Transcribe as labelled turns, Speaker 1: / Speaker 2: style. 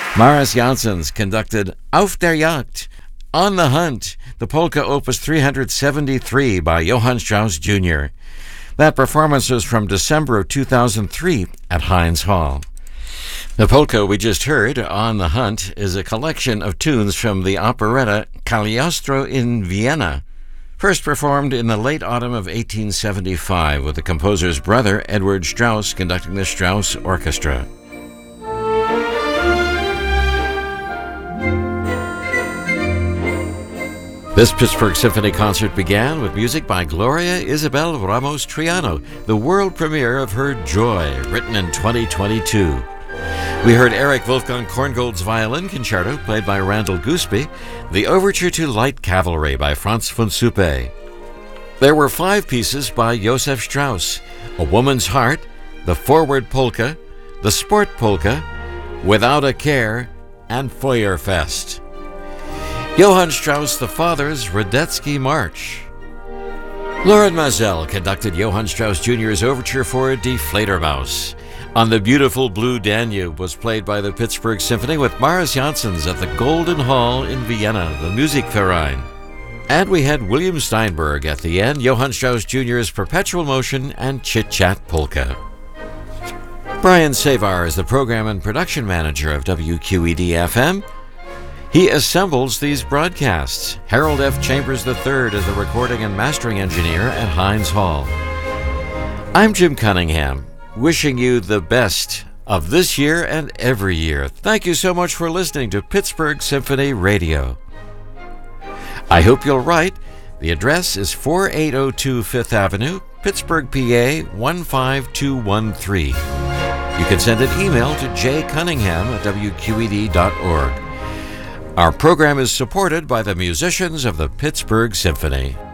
Speaker 1: Maris Janssens conducted Auf der Jagd, On the Hunt, the polka opus 373 by Johann Strauss Jr. That performance was from December of 2003 at Heinz Hall. The polka we just heard, On the Hunt, is a collection of tunes from the operetta Cagliostro in Vienna, first performed in the late autumn of 1875 with the composer's brother Edward Strauss conducting the Strauss Orchestra. This Pittsburgh Symphony concert began with music by Gloria Isabel Ramos Triano, the world premiere of her Joy, written in 2022. We heard Eric Wolfgang Korngold's Violin Concerto, played by Randall Gooseby, the Overture to Light Cavalry by Franz von Suppé. There were 5 pieces by Joseph Strauss: A Woman's Heart, the Forward Polka, the Sport Polka, Without a Care, and Feuerfest. Johann Strauss the Father's Radetzky March. Loren Maazel conducted Johann Strauss Jr.'s Overture for Die Fledermaus. On the Beautiful Blue Danube was played by the Pittsburgh Symphony with Maris Janssens at the Golden Hall in Vienna, the Musikverein. And we had William Steinberg at the end, Johann Strauss Jr.'s Perpetual Motion and Chit Chat Polka. Brian Savar is the program and production manager of WQED-FM. He assembles these broadcasts. Harold F. Chambers III is the recording and mastering engineer at Heinz Hall. I'm Jim Cunningham, wishing you the best of this year and every year. Thank you so much for listening to Pittsburgh Symphony Radio. I hope you'll write. The address is 4802 Fifth Avenue, Pittsburgh, PA 15213. You can send an email to jcunningham@wqed.org. Our program is supported by the musicians of the Pittsburgh Symphony.